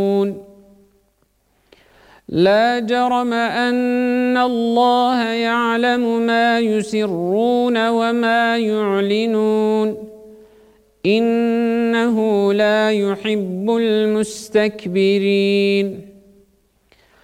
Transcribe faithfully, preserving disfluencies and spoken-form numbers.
لا جرم أن الله يعلم ما يسرون وما يعلنون إنه لا يحب المستكبرين